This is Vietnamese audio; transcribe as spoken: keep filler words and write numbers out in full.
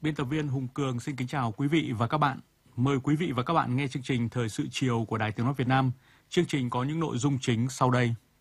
Biên tập viên Hùng Cường xin kính chào quý vị và các bạn. Mời quý vị và các bạn nghe chương trình Thời sự chiều của Đài Tiếng nói Việt Nam. Chương trình có những nội dung chính sau đây.